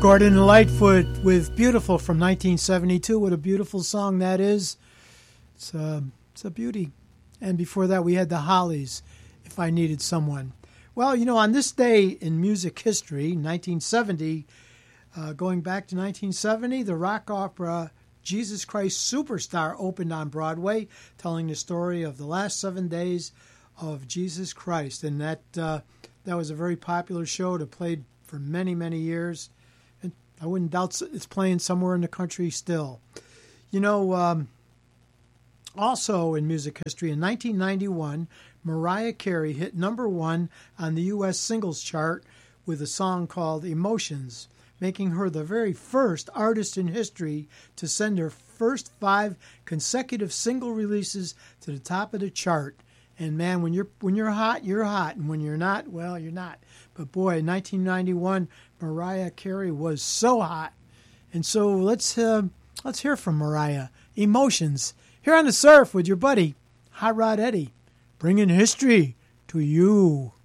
Gordon Lightfoot with Beautiful from 1972. What a beautiful song that is. It's a beauty. And before that, we had the Hollies, If I Needed Someone. Well, you know, on this day in music history, 1970, going back to 1970, the rock opera Jesus Christ Superstar opened on Broadway, telling the story of the last 7 days of Jesus Christ. And that was a very popular show that played for many, many years. I wouldn't doubt it's playing somewhere in the country still. You know, also in music history, in 1991, Mariah Carey hit #1 on the U.S. singles chart with a song called Emotions, making her the very first artist in history to send her first 5 consecutive single releases to the top of the chart. And man, when you're hot, you're hot, and when you're not, well, you're not. But boy, in 1991, Mariah Carey was so hot. And so let's hear from Mariah. Emotions. Here on the Surf with your buddy, Hot Rod Eddie, bringing history to you.